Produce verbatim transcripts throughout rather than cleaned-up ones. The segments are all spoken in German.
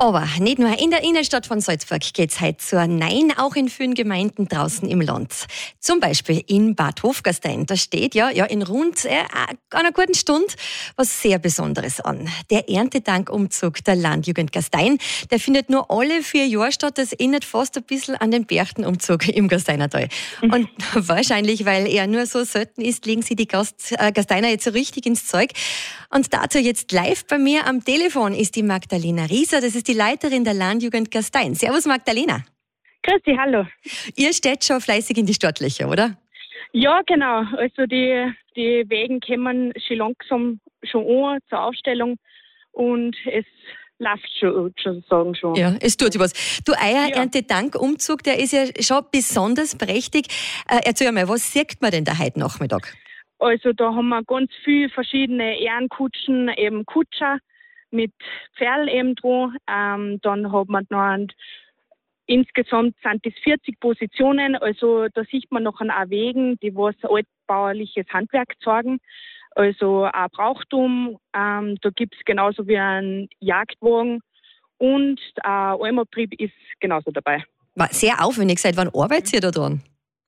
Aber nicht nur in der Innenstadt von Salzburg geht's heute zur Nein, auch in vielen Gemeinden draußen im Land. Zum Beispiel in Bad Hofgastein. Da steht ja, ja in rund äh, einer guten Stunde was sehr Besonderes an. Der Erntedankumzug der Landjugend Gastein, der findet nur alle vier Jahre statt. Das erinnert fast ein bisschen an den Berchtenumzug im Gasteinertal. Und wahrscheinlich, weil er nur so selten ist, legen sie die Gast, äh, Gasteiner jetzt so richtig ins Zeug. Und dazu jetzt live bei mir am Telefon ist die Magdalena Rieser. Das ist die Leiterin der Landjugend Gastein. Servus Magdalena. Grüß dich, hallo. Ihr steht schon fleißig in die Startlöcher, oder? Ja, genau. Also die, die Wegen kommen schon langsam schon an zur Aufstellung und es läuft schon, sozusagen schon. Ja, es tut sich was. Du, euer Ja. Erntedankumzug, der ist ja schon besonders prächtig. Äh, erzähl mal, was sieht man denn da heute Nachmittag? Also da haben wir ganz viele verschiedene Ehrenkutschen, eben Kutscher mit Pferd eben dran. Ähm, dann hat man noch ein, insgesamt sind das vierzig Positionen. Also da sieht man noch auch Wegen, die was altbauerliches Handwerk zeigen. Also auch Brauchtum. Ähm, da gibt es genauso wie einen Jagdwagen und äh, Almabtrieb ist genauso dabei. War sehr aufwendig. Seit wann arbeitet ihr da dran?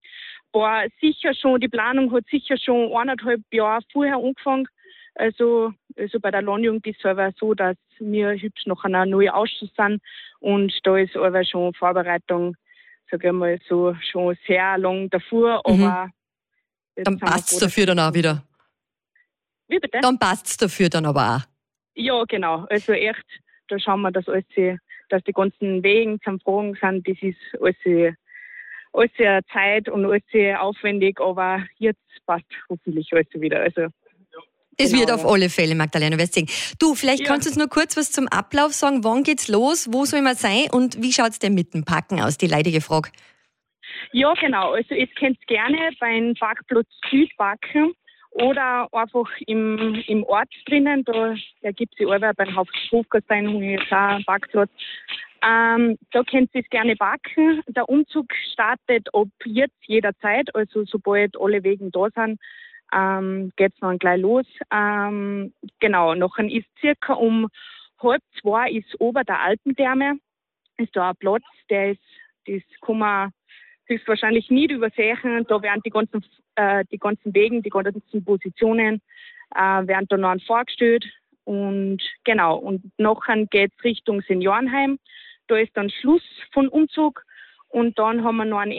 War sicher schon, die Planung hat sicher schon eineinhalb Jahre vorher angefangen. Also, also bei der Landjugend ist es aber so, dass wir hübsch noch ein neuer Ausschuss sind und da ist aber schon Vorbereitung, sage ich mal, so schon sehr lang davor. Mhm. Aber jetzt Dann sind wir passt es froh, dafür dass- dann auch wieder. Wie bitte? Dann passt es dafür dann aber auch. Ja, genau. Also echt, da schauen wir, dass alles, dass die ganzen Wegen zum Fragen sind, das ist alles, alles sehr Zeit und alles sehr aufwendig, aber jetzt passt hoffentlich alles wieder. Also Das Genau, wird auf ja. alle Fälle, Magdalena, wirst sehen. Du, vielleicht Ja. kannst du uns nur kurz was zum Ablauf sagen. Wann geht's los? Wo soll man sein? Und wie schaut's denn mit dem Packen aus? Die leidige Frage. Ja, genau. Also ihr könnt gerne beim Parkplatz Süd parken oder einfach im, im Ort drinnen. Da, da gibt es ja auch beim Hofgastein jetzt auch einen Parkplatz. Ähm, da könnt ihr es gerne parken. Der Umzug startet ab jetzt jederzeit. Also sobald alle Wegen da sind, ähm, geht es dann gleich los. Ähm, genau, nachher ist circa um halb zwei ist ober der Alpentherme. Ist da ein Platz, der ist, das kann man höchstwahrscheinlich nicht übersehen. Da werden die ganzen, äh, die ganzen Wegen, die ganzen Positionen äh, werden da noch vorgestellt. Und genau, und nachher geht es Richtung Seniorenheim. Da ist dann Schluss von Umzug und dann haben wir noch einen